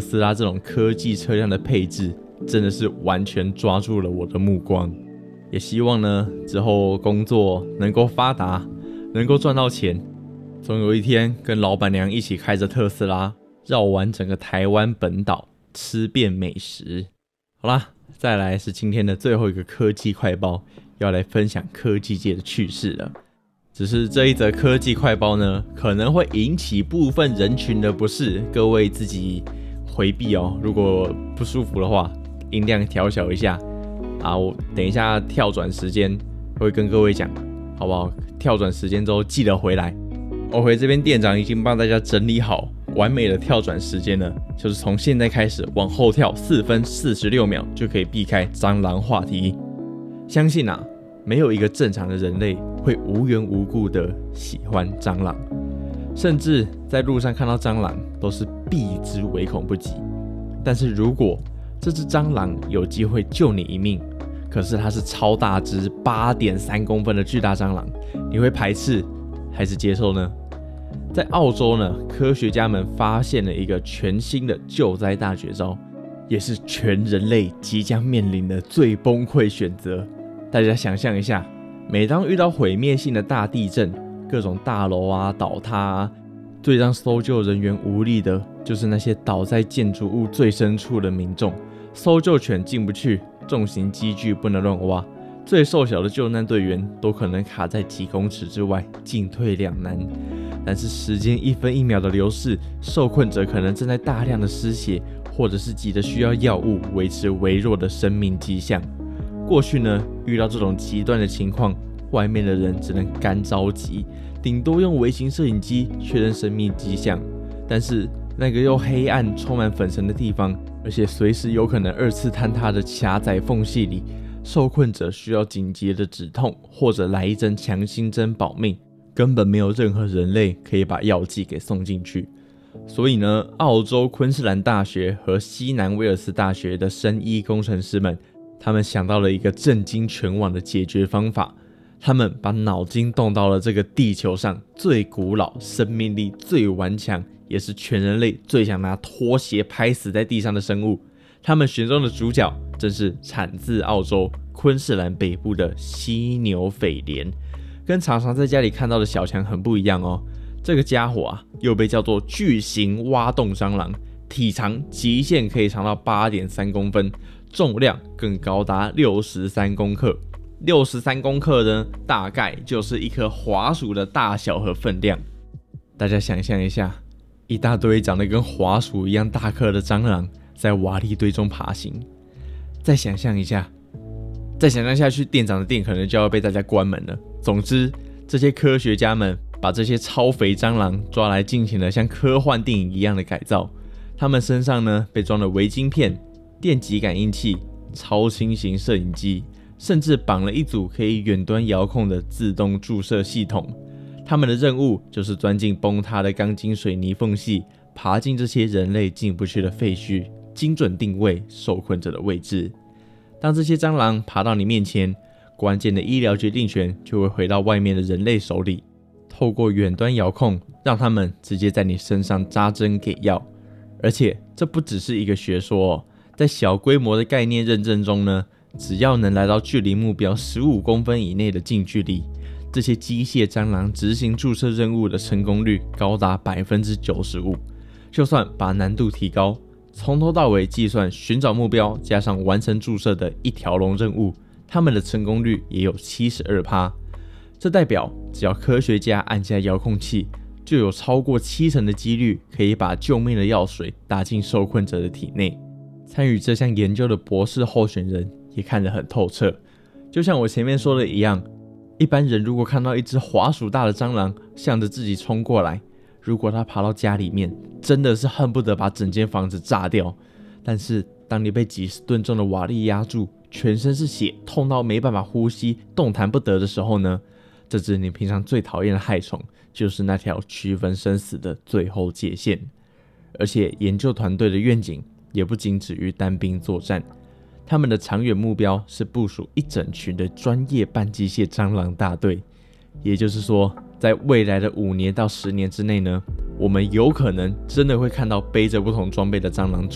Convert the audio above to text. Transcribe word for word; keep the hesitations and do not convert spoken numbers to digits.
斯拉这种科技车辆的配置，真的是完全抓住了我的目光。也希望呢，之后工作能够发达，能够赚到钱，总有一天跟老板娘一起开着特斯拉，绕完整个台湾本岛，吃遍美食。好啦，再来是今天的最后一个科技快报，要来分享科技界的趣事了。只是这一则科技快报呢，可能会引起部分人群的不适，各位自己回避哦。如果不舒服的话，音量调小一下啊。我等一下跳转时间会跟各位讲，好不好？跳转时间之后记得回来。OK， 这边店长已经帮大家整理好完美的跳转时间了，就是从现在开始往后跳四分四十六秒就可以避开蟑螂话题。相信啊，没有一个正常的人类会无缘无故的喜欢蟑螂，甚至在路上看到蟑螂都是避之唯恐不及。但是如果这只蟑螂有机会救你一命，可是它是超大只 八点三公分的巨大蟑螂，你会排斥还是接受呢？在澳洲呢，科学家们发现了一个全新的救灾大绝招，也是全人类即将面临的最崩溃选择。大家想象一下，每当遇到毁灭性的大地震，各种大楼啊倒塌啊，最让搜救人员无力的就是那些倒在建筑物最深处的民众。搜救犬进不去，重型机具不能乱挖，最瘦小的救难队员都可能卡在几公尺之外，进退两难。但是时间一分一秒的流逝，受困者可能正在大量的失血，或者是急得需要药物维持微弱的生命迹象。过去呢，遇到这种极端的情况，外面的人只能干着急，顶多用微型摄影机确认生命迹象。但是那个又黑暗充满粉尘的地方，而且随时有可能二次坍塌的狭窄缝隙里，受困者需要紧急的止痛，或者来一针强心针保命，根本没有任何人类可以把药剂给送进去。所以呢，澳洲昆士兰大学和西南威尔斯大学的生医工程师们，他们想到了一个震惊全网的解决方法。他们把脑筋动到了这个地球上最古老、生命力最顽强，也是全人类最想拿拖鞋拍死在地上的生物。他们选中的主角正是产自澳洲昆士兰北部的犀牛蜚蠊。跟常常在家里看到的小强很不一样哦，这个家伙啊，又被叫做巨型挖洞蟑螂，体长极限可以长到 八点三公分，重量更高达六十三公克。六十三公克呢，大概就是一颗滑鼠的大小和分量。大家想象一下，一大堆长得跟滑鼠一样大颗的蟑螂在瓦砾堆中爬行。再想象一下，再想象下去，店长的店可能就要被大家关门了。总之，这些科学家们把这些超肥蟑螂抓来进行了像科幻电影一样的改造。他们身上呢被装了微晶片、电极感应器、超轻型摄影机，甚至绑了一组可以远端遥控的自动注射系统。他们的任务就是钻进崩塌的钢筋水泥缝隙，爬进这些人类进不去的废墟，精准定位受困者的位置。当这些蟑螂爬到你面前，关键的医疗决定权就会回到外面的人类手里，透过远端遥控，让他们直接在你身上扎针给药。而且这不只是一个学说哦，在小规模的概念认证中呢，只要能来到距离目标十五公分以内的近距离，这些机械蟑螂执行注射任务的成功率高达 百分之九十五。 就算把难度提高，从头到尾计算寻找目标加上完成注射的一条龙任务，他们的成功率也有 百分之七十二。 这代表只要科学家按下遥控器，就有超过七成的几率可以把救命的药水打进受困者的体内。参与这项研究的博士候选人也看得很透彻，就像我前面说的一样，一般人如果看到一只滑鼠大的蟑螂向着自己冲过来，如果它爬到家里面，真的是恨不得把整间房子炸掉。但是当你被几十吨重的瓦砾压住，全身是血，痛到没办法呼吸，动弹不得的时候呢，这只你平常最讨厌的害虫，就是那条区分生死的最后界限。而且研究团队的愿景也不仅止于单兵作战，他们的长远目标是部署一整群的专业半机械蟑螂大队。也就是说，在未来的五年到十年之内呢，我们有可能真的会看到背着不同装备的蟑螂